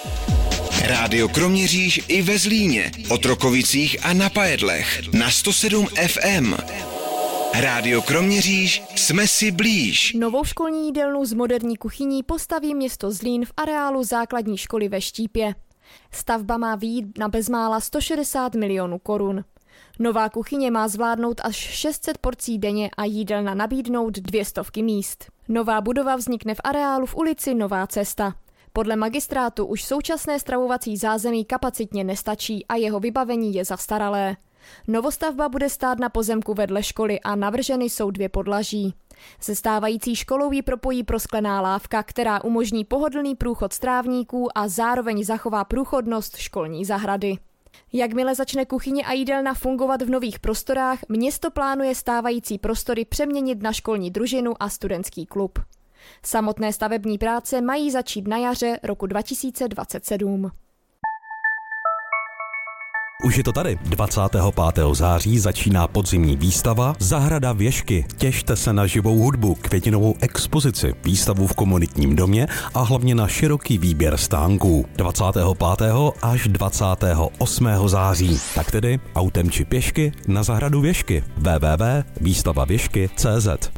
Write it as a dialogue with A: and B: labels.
A: Rádio Kroměříž i ve Zlíně, Otrokovicích a na Pajedlech na 107 FM. Rádio Kroměříž, jsme si blíž.
B: Novou školní jídelnu s moderní kuchyní postaví město Zlín v areálu základní školy ve Štípě. Stavba má vyjít na bezmála 160 milionů korun. Nová kuchyně má zvládnout až 600 porcí denně a jídelna nabídnout 200 míst. Nová budova vznikne v areálu v ulici Nová Cesta. Podle magistrátu už současné stravovací zázemí kapacitně nestačí a jeho vybavení je zastaralé. Novostavba bude stát na pozemku vedle školy a navrženy jsou 2 podlaží. Se stávající školou ji propojí prosklená lávka, která umožní pohodlný průchod strávníků a zároveň zachová průchodnost školní zahrady. Jakmile začne kuchyně a jídelna fungovat v nových prostorách, město plánuje stávající prostory přeměnit na školní družinu a studentský klub. Samotné stavební práce mají začít na jaře roku 2027.
C: Už je to tady. 25. září začíná podzimní výstava Zahrada Věšky. Těšte se na živou hudbu, květinovou expozici, výstavu v komunitním domě a hlavně na široký výběr stánků. 25. až 28. září. Tak tedy autem či pěšky na Zahradu Věšky. www.výstavavěšky.cz